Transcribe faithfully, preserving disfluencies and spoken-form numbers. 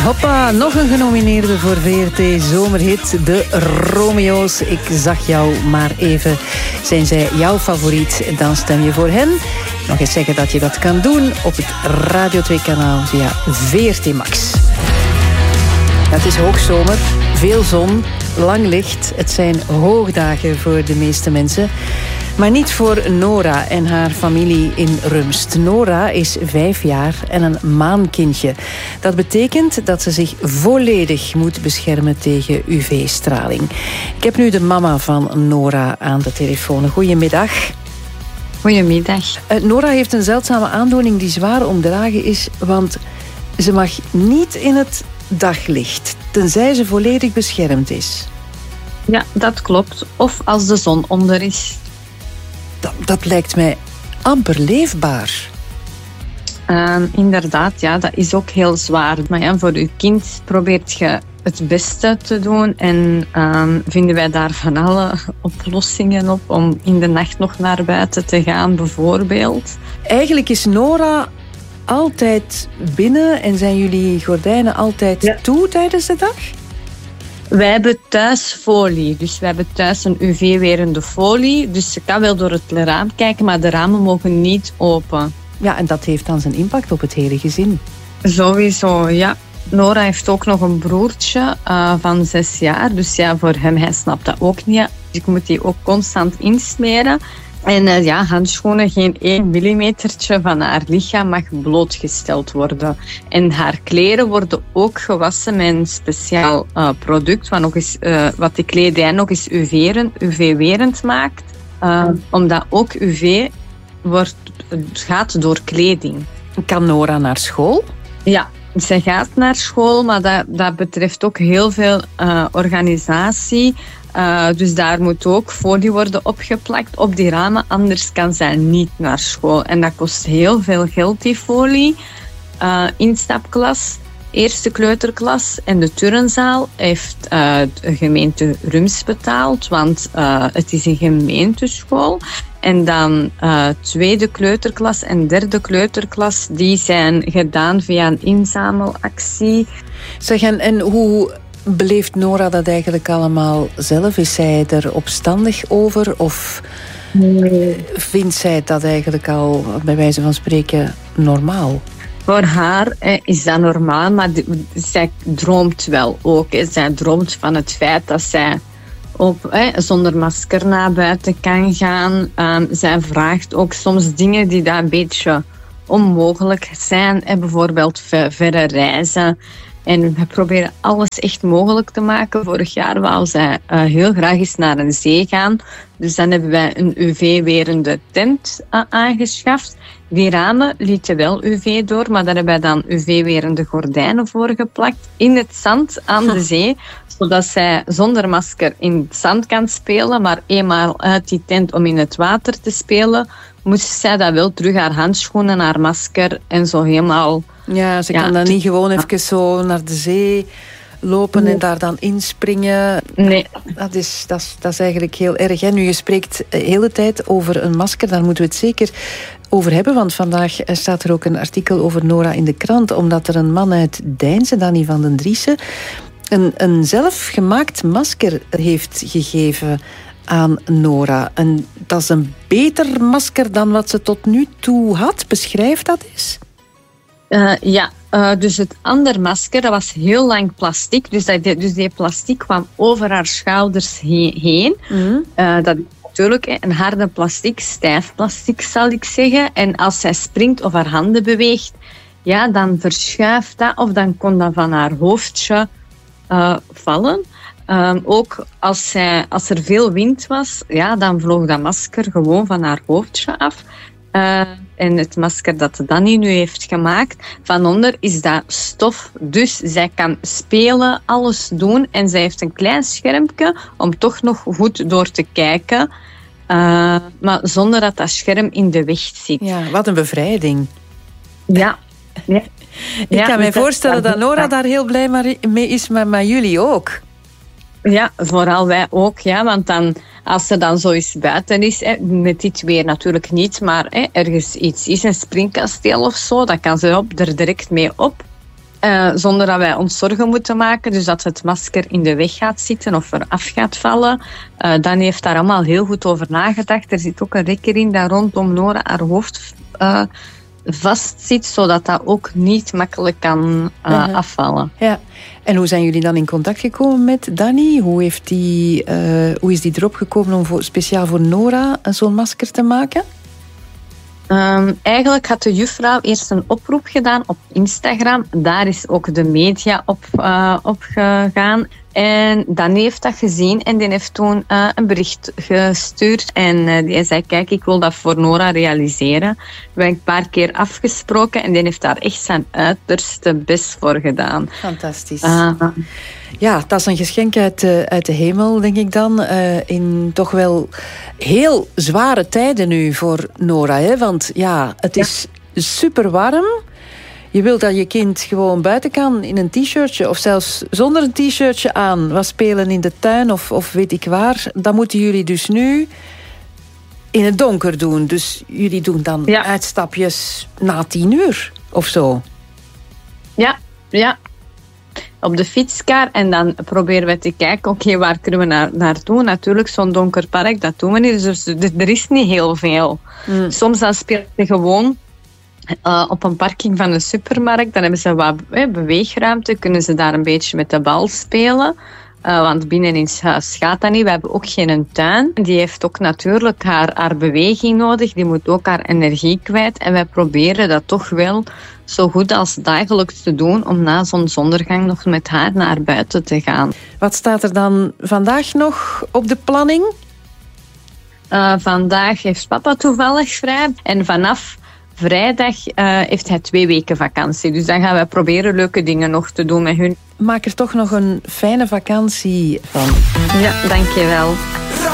Hoppa, nog een genomineerde voor V R T Zomerhit. De Romeo's. Ik zag jou maar even. Zijn zij jouw favoriet? Dan stem je voor hen. Nog eens zeggen dat je dat kan doen op het Radio twee kanaal via V R T Max. Het is hoogzomer, veel zon, lang licht. Het zijn hoogdagen voor de meeste mensen. Maar niet voor Nora en haar familie in Rumst. Nora is vijf jaar en een maankindje. Dat betekent dat ze zich volledig moet beschermen tegen U V-straling. Ik heb nu de mama van Nora aan de telefoon. Goedemiddag. Goedemiddag. Uh, Nora heeft een zeldzame aandoening die zwaar omdragen is, want ze mag niet in het daglicht, tenzij ze volledig beschermd is. Ja, dat klopt. Of als de zon onder is. Dat, dat lijkt mij amper leefbaar. Uh, inderdaad, ja, dat is ook heel zwaar. Maar ja, voor uw kind probeert je het beste te doen. En uh, vinden wij daar van alle oplossingen op om in de nacht nog naar buiten te gaan, bijvoorbeeld. Eigenlijk is Nora altijd binnen en zijn jullie gordijnen altijd ja. toe tijdens de dag? Wij hebben thuis folie, dus wij hebben thuis een U V-werende folie. Dus ze kan wel door het raam kijken, maar de ramen mogen niet open. Ja, en dat heeft dan zijn impact op het hele gezin. Sowieso, ja. Nora heeft ook nog een broertje uh, van zes jaar. Dus ja, voor hem, hij snapt dat ook niet. Dus ik moet die ook constant insmeren. En uh, ja, handschoenen, geen één millimetertje van haar lichaam mag blootgesteld worden. En haar kleren worden ook gewassen met een speciaal uh, product, wat, nog eens, uh, wat de kledij nog eens U V-werend maakt. Uh, omdat ook U V wordt, gaat door kleding. Kan Nora naar school? Ja, zij gaat naar school, maar dat, dat betreft ook heel veel uh, organisatie. Uh, dus daar moet ook folie worden opgeplakt op die ramen, anders kan zij niet naar school. En dat kost heel veel geld, die folie. Uh, instapklas, eerste kleuterklas en de turnzaal heeft uh, de gemeente Rumst betaald, want uh, het is een gemeenteschool. En dan uh, tweede kleuterklas en derde kleuterklas, die zijn gedaan via een inzamelactie. Zeg, en, en hoe beleeft Nora dat eigenlijk allemaal zelf? Is zij er opstandig over? Of nee. Vindt zij dat eigenlijk al, bij wijze van spreken, normaal? Voor haar eh, is dat normaal, maar de, zij droomt wel ook. Eh. Zij droomt van het feit dat zij op, eh, zonder masker naar buiten kan gaan. Um, zij vraagt ook soms dingen die daar een beetje onmogelijk zijn. Eh, bijvoorbeeld ver, verre reizen. En we proberen alles echt mogelijk te maken. Vorig jaar wou zij uh, heel graag eens naar een zee gaan. Dus dan hebben wij een U V-werende tent uh, aangeschaft. Die ramen lieten wel U V door, maar daar hebben wij dan U V-werende gordijnen voor geplakt. In het zand aan de zee, zodat zij zonder masker in het zand kan spelen. Maar eenmaal uit die tent om in het water te spelen, moest zij dat wel terug haar handschoenen, haar masker en zo helemaal. Ja, ze ja, kan dan niet gewoon even zo naar de zee lopen nee. en daar dan inspringen. Nee. Dat is, dat is, dat is eigenlijk heel erg. Hè? Nu, je spreekt de hele tijd over een masker, daar moeten we het zeker over hebben, want vandaag staat er ook een artikel over Nora in de krant, omdat er een man uit Deinze, Danny van den Driessen, een, een zelfgemaakt masker heeft gegeven aan Nora. En dat is een beter masker dan wat ze tot nu toe had. Beschrijf dat eens. Uh, ja, uh, dus het andere masker, dat was heel lang plastic. Dus, dat, dus die plastic kwam over haar schouders he- heen. Mm. Uh, dat is natuurlijk een harde plastic, stijf plastic zal ik zeggen. En als zij springt of haar handen beweegt, ja, dan verschuift dat. Of dan kon dat van haar hoofdje uh, vallen. Um, ook als, zij, als er veel wind was, ja, dan vloog dat masker gewoon van haar hoofdje af. Uh, en het masker dat Danny nu heeft gemaakt, van onder is dat stof. Dus zij kan spelen, alles doen. En zij heeft een klein schermpje om toch nog goed door te kijken. Uh, maar zonder dat dat scherm in de weg zit. Ja, wat een bevrijding. Ja. ja. Ik ja, kan me voorstellen dat Nora daar heel blij mee is, maar, maar jullie ook. Ja, vooral wij ook, ja, want dan, als er dan zoiets buiten is, hè, met dit weer natuurlijk niet, maar hè, ergens iets is, een springkasteel of zo, dan kan ze op, er direct mee op. Uh, zonder dat wij ons zorgen moeten maken. Dus dat het masker in de weg gaat zitten of eraf gaat vallen. Uh, Dani heeft daar allemaal heel goed over nagedacht. Er zit ook een rekker in dat rondom Nora haar hoofd uh, vastzit, zodat dat ook niet makkelijk kan uh, uh-huh. afvallen. Ja. En hoe zijn jullie dan in contact gekomen met Dani? Hoe, heeft die, uh, hoe is die erop gekomen om voor, speciaal voor Nora zo'n masker te maken? Um, eigenlijk had de juffrouw eerst een oproep gedaan op Instagram. Daar is ook de media op, uh, op gegaan. En Dani heeft dat gezien en die heeft toen uh, een bericht gestuurd. En uh, die zei, kijk, ik wil dat voor Nora realiseren. We hebben een paar keer afgesproken en die heeft daar echt zijn uiterste best voor gedaan. Fantastisch. Uh, ja, dat is een geschenk uit de, uit de hemel, denk ik dan. Uh, in toch wel heel zware tijden nu voor Nora. Hè? Want ja, het is ja. super warm. Je wilt dat je kind gewoon buiten kan in een t-shirtje of zelfs zonder een t-shirtje aan. Wat spelen in de tuin of, of weet ik waar. Dat moeten jullie dus nu in het donker doen. Dus jullie doen dan ja. uitstapjes na tien uur of zo. Ja, ja. Op de fietskar en dan proberen we te kijken, oké, okay, waar kunnen we naar, naartoe? Natuurlijk, zo'n donker park, dat doen we niet. Dus er, er is niet heel veel. Mm. Soms dan speelt je gewoon Uh, op een parking van een supermarkt. Dan hebben ze wat eh, beweegruimte. Kunnen ze daar een beetje met de bal spelen. Uh, want binnen in het huis gaat dat niet. We hebben ook geen tuin. Die heeft ook natuurlijk haar, haar beweging nodig. Die moet ook haar energie kwijt. En wij proberen dat toch wel zo goed als dagelijks te doen om na zonsondergang nog met haar naar buiten te gaan. Wat staat er dan vandaag nog op de planning? Uh, vandaag heeft papa toevallig vrij. En vanaf vrijdag uh, heeft hij twee weken vakantie. Dus dan gaan wij proberen leuke dingen nog te doen met hun. Maak er toch nog een fijne vakantie van. Ja, dankjewel.